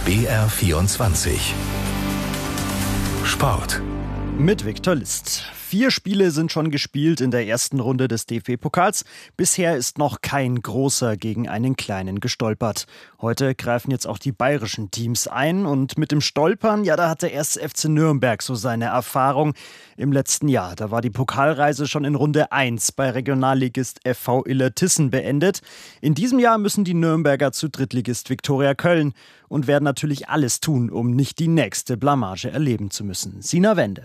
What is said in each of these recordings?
BR24 Sport. Mit Viktor List. 4 Spiele sind schon gespielt in der ersten Runde des DFB-Pokals. Bisher ist noch kein großer gegen einen kleinen gestolpert. Heute greifen jetzt auch die bayerischen Teams ein. Und mit dem Stolpern, ja, da hat der 1. FC Nürnberg so seine Erfahrung im letzten Jahr. Da war die Pokalreise schon in Runde 1 bei Regionalligist FV Illertissen beendet. In diesem Jahr müssen die Nürnberger zu Drittligist Viktoria Köln und werden natürlich alles tun, um nicht die nächste Blamage erleben zu müssen. Sina Wende.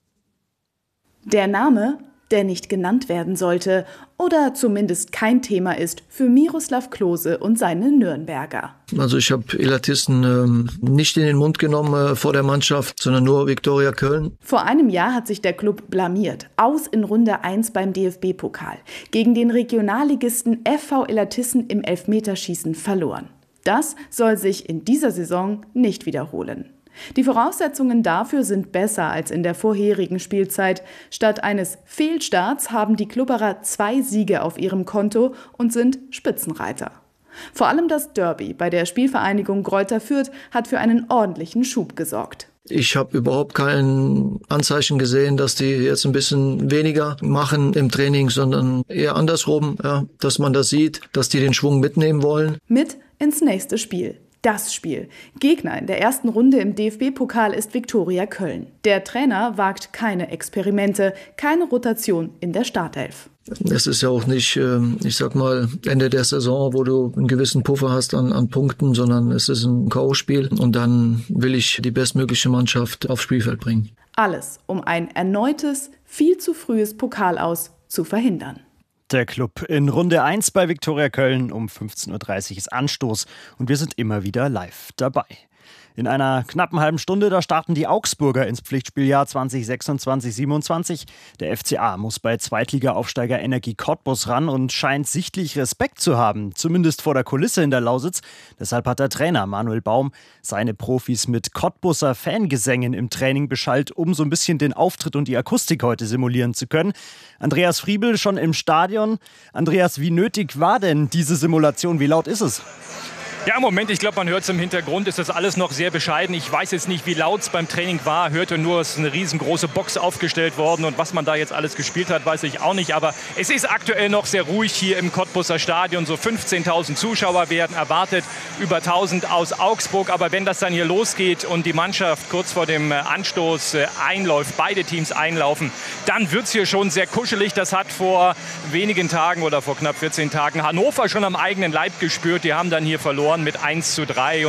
Der Name, der nicht genannt werden sollte oder zumindest kein Thema ist für Miroslav Klose und seine Nürnberger. Also ich habe Illertissen nicht in den Mund genommen vor der Mannschaft, sondern nur Viktoria Köln. Vor einem Jahr hat sich der Club blamiert, aus in Runde 1 beim DFB-Pokal, gegen den Regionalligisten FV Illertissen im Elfmeterschießen verloren. Das soll sich in dieser Saison nicht wiederholen. Die Voraussetzungen dafür sind besser als in der vorherigen Spielzeit. Statt eines Fehlstarts haben die Klubberer 2 Siege auf ihrem Konto und sind Spitzenreiter. Vor allem das Derby bei der Spielvereinigung Greuther Fürth hat für einen ordentlichen Schub gesorgt. Ich habe überhaupt kein Anzeichen gesehen, dass die jetzt ein bisschen weniger machen im Training, sondern eher andersrum, ja, dass man das sieht, dass die den Schwung mitnehmen wollen. Mit ins nächste Spiel. Das Spiel. Gegner in der ersten Runde im DFB-Pokal ist Viktoria Köln. Der Trainer wagt keine Experimente, keine Rotation in der Startelf. Es ist ja auch nicht, ich sag mal, Ende der Saison, wo du einen gewissen Puffer hast an Punkten, sondern es ist ein K.O.-Spiel und dann will ich die bestmögliche Mannschaft aufs Spielfeld bringen. Alles, um ein erneutes, viel zu frühes Pokalaus zu verhindern. Der Club in Runde 1 bei Viktoria Köln um 15:30 Uhr ist Anstoß und wir sind immer wieder live dabei. In einer knappen halben Stunde, da starten die Augsburger ins Pflichtspieljahr 2026/27. Der FCA muss bei Zweitliga-Aufsteiger Energie Cottbus ran und scheint sichtlich Respekt zu haben, zumindest vor der Kulisse in der Lausitz. Deshalb hat der Trainer Manuel Baum seine Profis mit Cottbuser Fangesängen im Training beschallt, um so ein bisschen den Auftritt und die Akustik heute simulieren zu können. Andreas Friebel schon im Stadion. Andreas, wie nötig war denn diese Simulation? Wie laut ist es? Ja, im Moment, ich glaube, man hört es im Hintergrund, ist das alles noch sehr bescheiden. Ich weiß jetzt nicht, wie laut es beim Training war, hörte nur, es ist eine riesengroße Box aufgestellt worden und was man da jetzt alles gespielt hat, weiß ich auch nicht. Aber es ist aktuell noch sehr ruhig hier im Cottbuser Stadion. So 15.000 Zuschauer werden erwartet, über 1.000 aus Augsburg. Aber wenn das dann hier losgeht und die Mannschaft kurz vor dem Anstoß einläuft, beide Teams einlaufen, dann wird es hier schon sehr kuschelig. Das hat vor wenigen Tagen oder vor knapp 14 Tagen Hannover schon am eigenen Leib gespürt. Die haben dann hier verloren mit 1:3.